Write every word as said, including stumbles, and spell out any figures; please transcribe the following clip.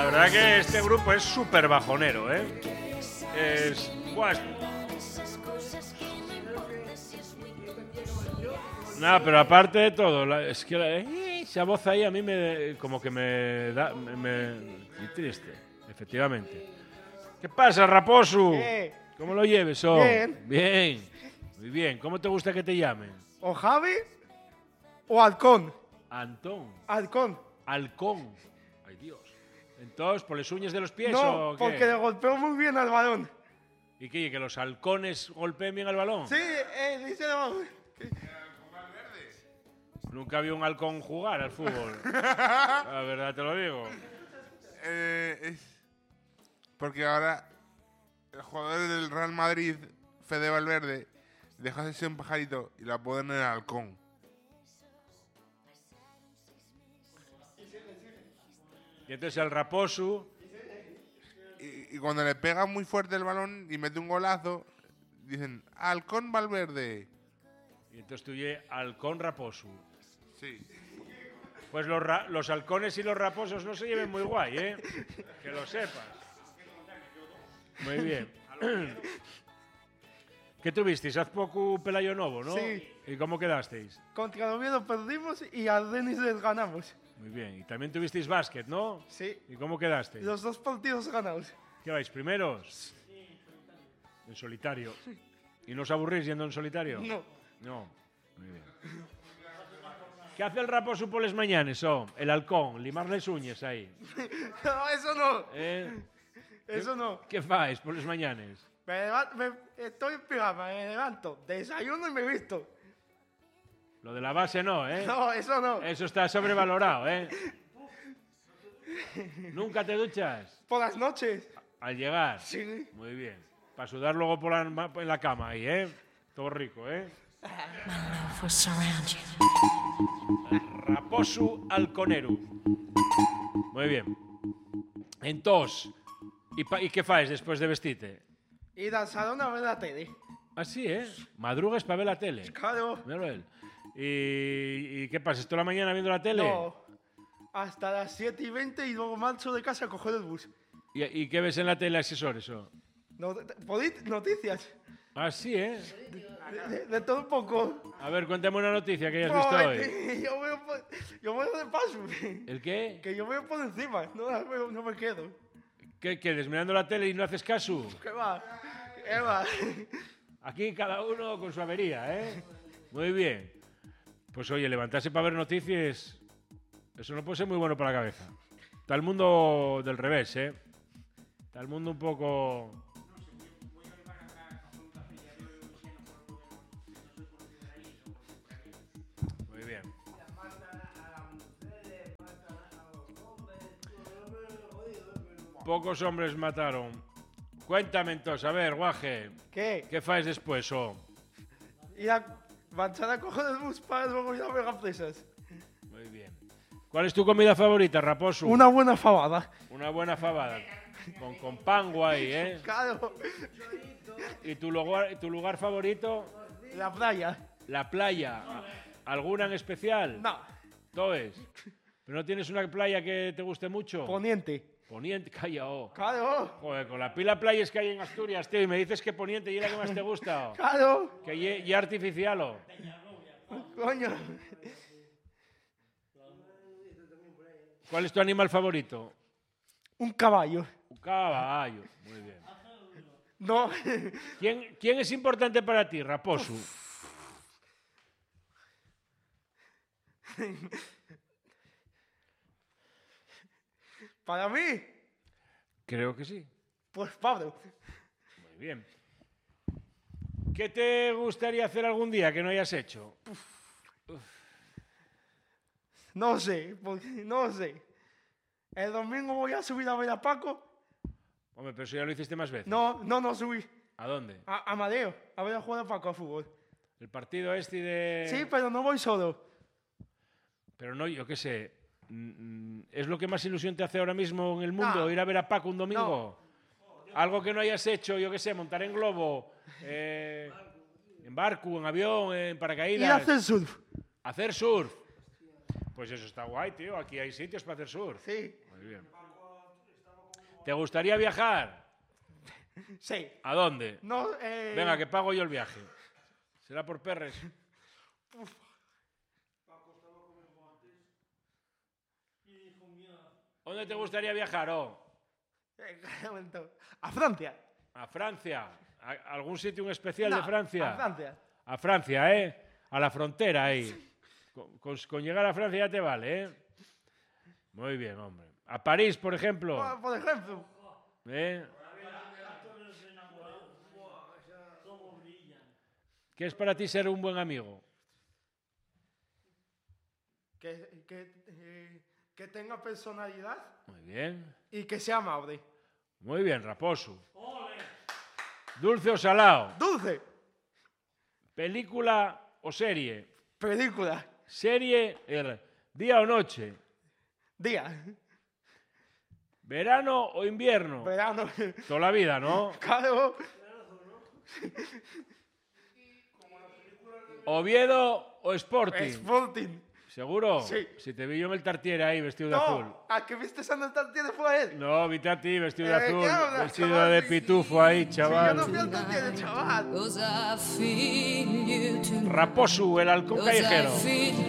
verdad que este grupo es súper bajonero, ¿eh? Es... Pues... Nada, pero aparte de todo, la, es que la, eh, esa voz ahí a mí me... como que me da... me... me muy triste, efectivamente. ¿Qué pasa, Raposo? ¿Qué? ¿Cómo lo lleves, oh? Bien. Bien. Muy bien. ¿Cómo te gusta que te llamen? ¿O Javi o Halcón? Antón. Halcón. Halcón. Ay, Dios. Entonces, ¿por las uñas de los pies No, o qué? porque le golpeó muy bien al balón. ¿Y qué? ¿Que los halcones golpeen bien al balón? Sí, eh, dice no. Nunca vi un halcón jugar al fútbol. La verdad te lo digo. Eh, es porque ahora el jugador del Real Madrid, Fede Valverde, dejó de ser un pajarito y la ponen en el halcón. Y entonces el Raposo... Y, y cuando le pega muy fuerte el balón y mete un golazo, dicen, halcón Valverde. Y entonces tú oye halcón Raposo. Sí. Pues los, ra los halcones y los raposos no se lleven muy guay, ¿eh? Que lo sepas. Muy bien. ¿Qué tuvisteis? Haz poco Pelayo Novo, ¿no? Sí. ¿Y cómo quedasteis? Contra el Oviedo perdimos y al Denis les ganamos. Muy bien. Y también tuvisteis básquet, ¿no? Sí. ¿Y cómo quedasteis? Los dos partidos ganados. ¿Qué vais, primeros? En solitario. ¿Y no os aburrís yendo en solitario? No. No. Muy bien. ¿Qué hace el Raposo por las mañanas? Oh, el halcón, limar las uñas ahí. No, eso no. ¿Eh? Eso ¿Qué, no. ¿Qué fáis por las mañanas? Me levanto, me, estoy en pijama, me levanto, desayuno y me visto. Lo de la base no, ¿eh? No, eso no. Eso está sobrevalorado, ¿eh? ¿Nunca te duchas? Por las noches. Al llegar. Sí. Muy bien. Para sudar luego por la, en la cama ahí, ¿eh? Todo rico, ¿eh? Raposo halconero. Muy bien. Entonces, ¿y, pa, ¿y qué faes después de vestirte? Ir al salón a ver la tele. Así, ¿eh? Madrugas para ver la tele. Claro. Míralo él. ¿Y, ¿Y qué pasa? ¿Toda la mañana viendo la tele? No. Hasta las siete y veinte y luego marcho de casa a coger el bus. ¿Y, ¿Y qué ves en la tele, asesores? O? No, noticias. Así, ¿eh? De, de, de todo un poco. A ver, cuéntame una noticia que hayas No, visto hoy. que yo veo, por, yo veo de paso. ¿El qué? Que yo veo por encima. No, la veo, no me quedo. ¿Qué quedes mirando la tele y no haces caso? ¿Qué va? ¿Qué va? Aquí cada uno con su avería, ¿eh? Muy bien. Pues oye, levantarse para ver noticias, eso no puede ser muy bueno para la cabeza. Está el mundo del revés, ¿eh? Está el mundo un poco... Muy bien. Pocos hombres mataron. Cuéntame entonces, a ver, guaje. ¿Qué? ¿Qué faes después, oh? Ir a marchar a coger el bus para luego ir a ver a presas. Muy bien. ¿Cuál es tu comida favorita, Raposo? Una buena fabada. Una buena fabada. Con, con pan guay, ¿eh? Claro. ¿Y tu lugar, tu lugar favorito? La playa. La playa. ¿Alguna en especial? No. ¿Toes? ¿Pero no tienes una playa que te guste mucho? Poniente. Poniente, calla, oh. Claro. Joder, con la pila playas que hay en Asturias, tío, y me dices que Poniente y es la que más te gusta. Oh. Claro. Que ye, ye artificial, oh. Coño. ¿Cuál es tu animal favorito? Un caballo. Un caballo. Muy bien. No. ¿Quién, ¿Quién es importante para ti, Raposo? ¿Para mí? Creo que sí. Pues Pablo. Muy bien. ¿Qué te gustaría hacer algún día que no hayas hecho? Uf. No sé, porque no sé. El domingo voy a subir a ver a Paco. Hombre, pero eso ya lo hiciste más veces. No, no, no subí. ¿A dónde? A Amadeo, a ver a jugar a Paco a fútbol. El partido este de... Sí, pero no voy solo. Pero no, yo qué sé. ¿Es lo que más ilusión te hace ahora mismo en el mundo? No. ¿Ir a ver a Paco un domingo? No. Algo que no hayas hecho, yo qué sé, montar en globo, eh, en barco, en avión, en paracaídas. Ir a hacer surf. ¿Hacer surf? Pues eso está guay, tío. Aquí hay sitios para hacer surf. Sí. Muy bien. ¿Te gustaría viajar? Sí. ¿A dónde? No, eh... Venga, que pago yo el viaje. ¿Será por perres? ¿Dónde te gustaría viajar, oh? Eh, un momento. A Francia. ¿A Francia? ¿A algún sitio en especial No, de Francia? A Francia. A Francia, ¿eh? A la frontera ahí. Con, con- con llegar a Francia ya te vale, ¿eh? Muy bien, hombre. ¿A París, por ejemplo? Por- Por ejemplo. ¿Eh? ¿Qué es para ti ser un buen amigo? Que, que, eh, que tenga personalidad Muy bien. y que sea amable. Muy bien, Raposo. ¿Dulce o salado? Dulce. ¿Película o serie? Película. Serie, el día o noche. Día. ¿Verano o invierno? Verano. Toda la vida, ¿no? Claro. ¿Oviedo o Sporting? Sporting. ¿Seguro? Sí. Si te vi yo en el Tartiere ahí vestido de azul. No, a que viste San Tartiere fue él. No, viste a ti vestido de Eh, azul, ¿qué hablas, vestido chaval? de pitufo ahí, Sí, yo no chaval. fui al Tartiere, chaval. Cause I feel you tonight. Raposo, el halcón Cause I callejero. feel